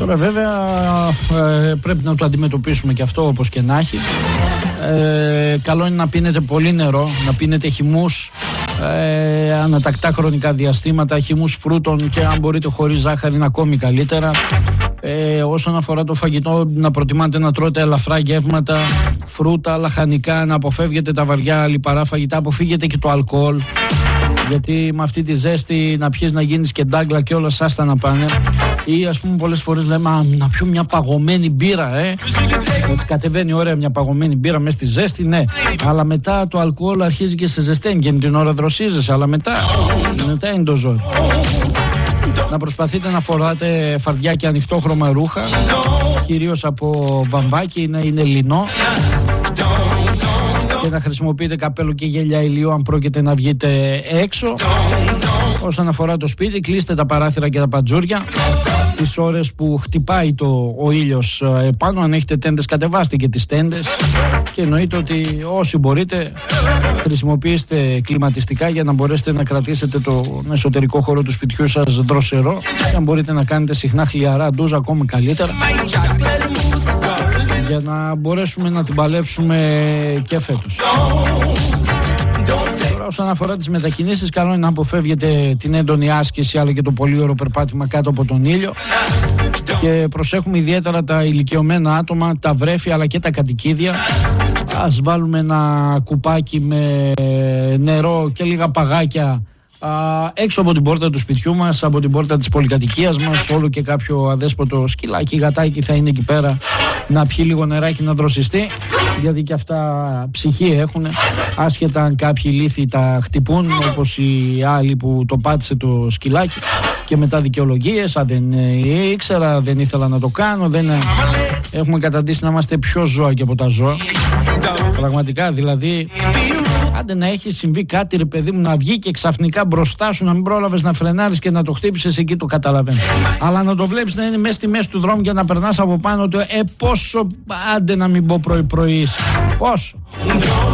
Τώρα βέβαια πρέπει να το αντιμετωπίσουμε και αυτό όπως και να έχει. Καλό είναι να πίνετε πολύ νερό, να πίνετε χυμούς ανατακτά χρονικά διαστήματα, χυμούς φρούτων και αν μπορείτε χωρίς ζάχαρη είναι ακόμη καλύτερα. Όσον αφορά το φαγητό, να προτιμάτε να τρώτε ελαφρά γεύματα, φρούτα, λαχανικά, να αποφεύγετε τα βαριά λιπαρά φαγητά, αποφύγετε και το αλκοόλ, γιατί με αυτή τη ζέστη να πιείς να γίνεις και ντάγκλα και όλα σάστα να πάνε. Ή ας πούμε πολλές φορές λέμε να πιω μια παγωμένη μπύρα, ότι κατεβαίνει ωραία μια παγωμένη μπύρα μέσα στη ζέστη, ναι, αλλά μετά το αλκοόλ αρχίζει και σε ζεσταίνει και την ώρα δροσίζεσαι, αλλά μετά είναι το ζόρι. Να προσπαθείτε να φοράτε φαρδιά και ανοιχτόχρωμα ρούχα, κυρίως από βαμβάκι, να είναι λινό, και να χρησιμοποιείτε καπέλο και γέλια ηλίου αν πρόκειται να βγείτε έξω. Όσον αφορά το σπίτι, κλείστε τα παράθυρα και τα παντζούρια τις ώρες που χτυπάει ο ήλιος επάνω. Αν έχετε τέντες, κατεβάστε και τις τέντες, και εννοείται ότι όσοι μπορείτε χρησιμοποιήστε κλιματιστικά για να μπορέσετε να κρατήσετε τον εσωτερικό χώρο του σπιτιού σας δροσερό, και αν μπορείτε να κάνετε συχνά χλιαρά ντουζ ακόμη καλύτερα, για να μπορέσουμε να την παλέψουμε και φέτος. Τώρα, όσον αφορά τις μετακινήσεις, καλό είναι να αποφεύγετε την έντονη άσκηση αλλά και το πολύ ωραίο περπάτημα κάτω από τον ήλιο, και προσέχουμε ιδιαίτερα τα ηλικιωμένα άτομα, τα βρέφη αλλά και τα κατοικίδια. Ας βάλουμε ένα κουπάκι με νερό και λίγα παγάκια έξω από την πόρτα του σπιτιού μας, από την πόρτα της πολυκατοικίας μας. Όλο και κάποιο αδέσποτο σκυλάκι, γατάκι θα είναι εκεί πέρα να πιει λίγο νεράκι, να δροσιστεί, γιατί και αυτά ψυχή έχουν, άσχετα αν κάποιοι λύθοι τα χτυπούν, όπως οι άλλοι που το πάτησε το σκυλάκι και μετά δικαιολογίες, δεν ήξερα, δεν ήθελα να το κάνω, έχουμε καταντήσει να είμαστε πιο ζώα και από τα ζώα. Πραγματικά, δηλαδή, άντε να έχει συμβεί κάτι, ρε παιδί μου, να βγει και ξαφνικά μπροστά σου, να μην πρόλαβες να φρενάρεις και να το χτύπησες, εκεί το καταλαβαίνω. Αλλά να το βλέπεις να είναι μέσα στη μέση του δρόμου και να περνάς από πάνω του, πόσο, άντε να μην πω πρωί-πρωί, πόσο.